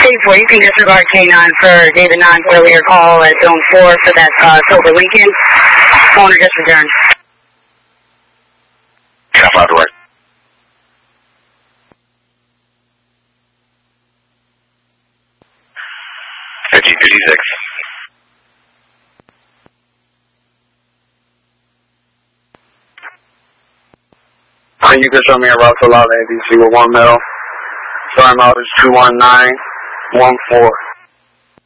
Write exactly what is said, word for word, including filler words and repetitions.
ten four, you can disregard K nine for David nine's earlier call at Zone four for that uh, silver Lincoln. Owner just returned. Yeah, by the way. fifteen fifty-six. You can show me a route to Lala A B C with one metal. Sorry, mileage two one nine one four.